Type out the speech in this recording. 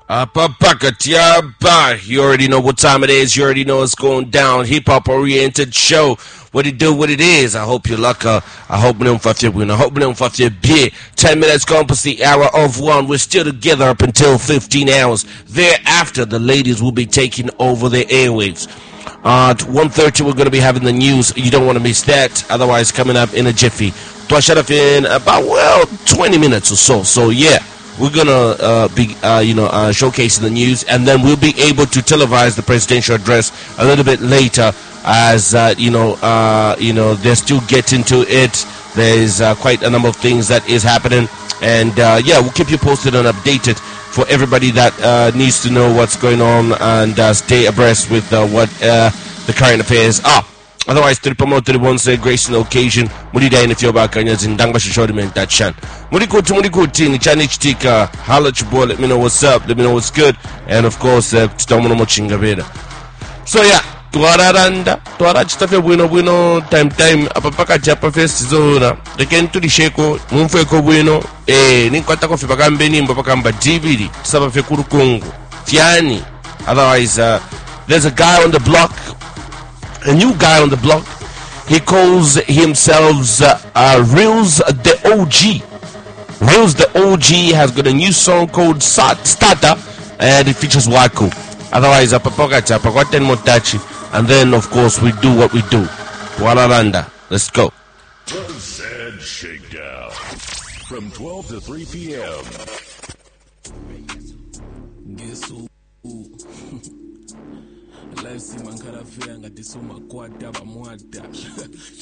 Apapakatiaba. You already know what time it is. You already know what's going down. Hip hop oriented show. What it do, what it is. I hope you luck. I hope we don't fuck your win. I hope we don't fuck your beer. 10 minutes gone past the hour of 1. We're still together up until 15 hours. Thereafter, the ladies will be taking over the airwaves. At 1:30, we're going to be having the news. You don't want to miss that. Otherwise, coming up in a jiffy. Shut up in about 20 minutes or so. So yeah. We're gonna be showcasing the news, and then we'll be able to televise the presidential address a little bit later, as they're still getting to it. There's quite a number of things that is happening, and we'll keep you posted and updated for everybody that needs to know what's going on and stay abreast with what the current affairs are. Otherwise, to promote the one say grace and occasion, Murida in if you're back and in Dangba Shoriment that shan. Murikuti, Nichani Chitika, Halachbo, let me know what's up, let me know what's good, and of course, Tamono Mochingaveda. So, yeah, Tuaranda, Tuarachtafe bueno, time, Apapaka Japa Fest Zona, the Kent to the Sheko, Mumfeko bueno, Ninkatako Fibakambeni, Babakamba DVD, Sabafekuru Congo, Tiani. Otherwise, there's a guy on the block. A new guy on the block. He calls himself Reels the OG. Reels the OG has got a new song called Starter, and it features Waku. Otherwise, Apapagacha, Motachi, and then of course we do what we do. Walalanda. Let's go. Sad Shakedown from 12 to 3 p.m. Life si mankara fea nga tisoma kwata ba mwata